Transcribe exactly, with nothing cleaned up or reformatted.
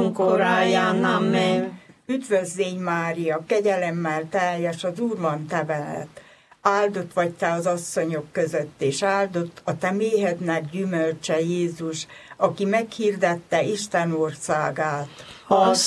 halálunk óráján. Amen. Üdvözlégy Mária, kegyelemmel teljes, az Úr van te veled. Áldott vagy te az asszonyok között, és áldott a te méhednek gyümölcse Jézus, aki meghirdette Isten országát. Az